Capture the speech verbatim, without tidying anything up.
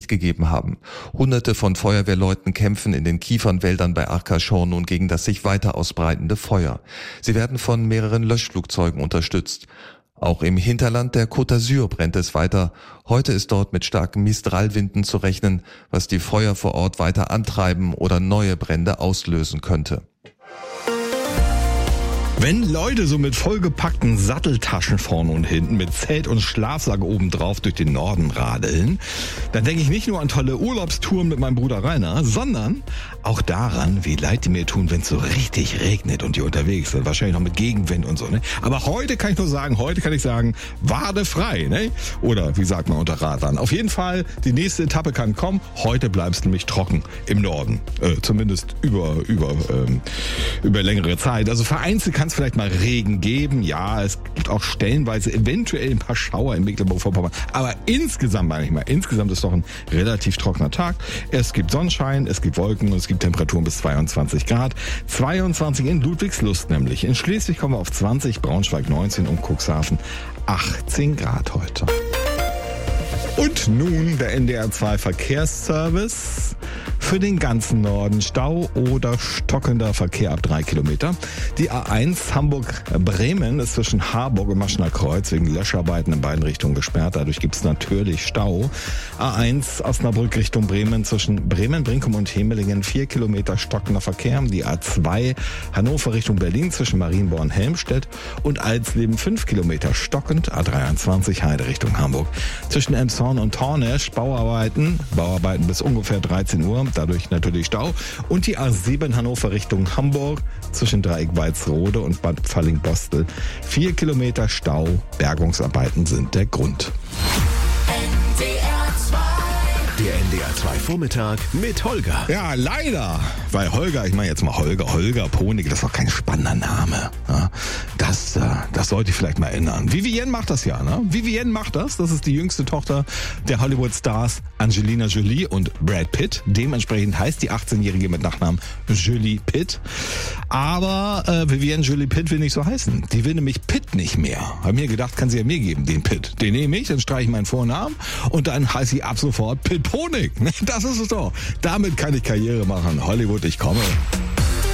gegeben haben. Hunderte von Feuerwehrleuten kämpfen in den Kiefernwäldern bei Arcachon nun gegen das sich weiter ausbreitende Feuer. Sie werden von mehreren Löschflugzeugen unterstützt. Auch im Hinterland der Côte d'Azur brennt es weiter. Heute ist dort mit starken Mistralwinden zu rechnen, was die Feuer vor Ort weiter antreiben oder neue Brände auslösen könnte. Wenn Leute so mit vollgepackten Satteltaschen vorne und hinten, mit Zelt und Schlafsack obendrauf durch den Norden radeln, dann denke ich nicht nur an tolle Urlaubstouren mit meinem Bruder Rainer, sondern auch daran, wie leid die mir tun, wenn es so richtig regnet und die unterwegs sind. Wahrscheinlich noch mit Gegenwind und so, ne? Aber heute kann ich nur sagen, heute kann ich sagen, Wade frei, ne? Oder wie sagt man unter Radlern. Auf jeden Fall, die nächste Etappe kann kommen. Heute bleibst du nämlich trocken im Norden. Äh, zumindest über, über, ähm, über längere Zeit. Also vereinzelt kann es vielleicht mal Regen geben. Ja, es gibt auch stellenweise eventuell ein paar Schauer in Mecklenburg-Vorpommern. Aber insgesamt, meine ich mal, insgesamt ist doch ein relativ trockener Tag. Es gibt Sonnenschein, es gibt Wolken und es gibt Temperaturen bis zweiundzwanzig Grad. zweiundzwanzig in Ludwigslust nämlich. In Schleswig kommen wir auf zwanzig, Braunschweig neunzehn und Cuxhaven achtzehn Grad heute. Und nun der N D R zwei Verkehrsservice. Für den ganzen Norden Stau oder stockender Verkehr ab drei Kilometer. Die A eins Hamburg-Bremen ist zwischen Harburg und Maschener Kreuz wegen Löscharbeiten in beiden Richtungen gesperrt. Dadurch gibt es natürlich Stau. A eins Osnabrück Richtung Bremen zwischen Bremen, Brinkum und Hemelingen vier Kilometer stockender Verkehr. Die A zwei Hannover Richtung Berlin zwischen Marienborn und Helmstedt und Alsleben fünf Kilometer stockend. A dreiundzwanzig Heide Richtung Hamburg zwischen Elmshorn und Tornesch Bauarbeiten. Bauarbeiten bis ungefähr dreizehn Uhr. Dadurch natürlich Stau. Und die A sieben Hannover Richtung Hamburg zwischen Dreieck Walsrode und Bad Pfalling-Bostel. Vier Kilometer Stau. Bergungsarbeiten sind der Grund. Der N D R zwei Vormittag mit Holger. Ja, leider. Weil Holger, ich meine jetzt mal Holger, Holger Ponig, das ist doch kein spannender Name. Ja, das, das sollte ich vielleicht mal ändern. Vivienne macht das ja, ne? Vivienne macht das. Das ist die jüngste Tochter der Hollywood-Stars Angelina Jolie und Brad Pitt. Dementsprechend heißt die achtzehnjährige mit Nachnamen Jolie Pitt. Aber äh, Vivienne Jolie Pitt will nicht so heißen. Die will nämlich Pitt nicht mehr. Hab mir gedacht, kann sie ja mir geben, den Pitt. Den nehme ich, dann streiche ich meinen Vornamen und dann heiße ich ab sofort Pitt Ponig. Das ist es doch. Damit kann ich Karriere machen. Hollywood, ich komme.